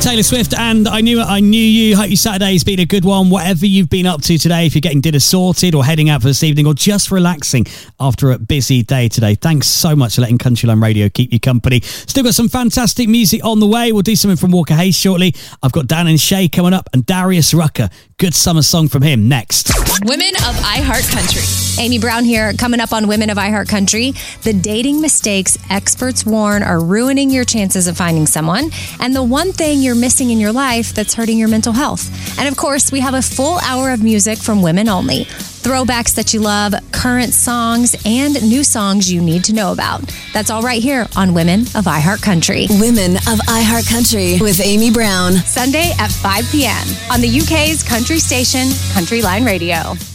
Taylor Swift and I Knew It, I Knew You. Hope your Saturday's been a good one. Whatever you've been up to today, if you're getting dinner sorted or heading out for this evening or just relaxing after a busy day today, thanks so much for letting Countryline Radio keep you company. Still got some fantastic music on the way. We'll do something from Walker Hayes shortly. I've got Dan and Shay coming up and Darius Rucker. Good summer song from him next. Women of iHeartCountry. Amy Brown here, coming up on Women of iHeartCountry. The dating mistakes experts warn are ruining your chances of finding someone, and the one thing you're missing in your life that's hurting your mental health. And of course, we have a full hour of music from women only. Throwbacks that you love, current songs, and new songs you need to know about. That's all right here on Women of iHeartCountry. Women of iHeartCountry with Amy Brown. Sunday at 5 p.m. on the UK's country station, Countryline Radio.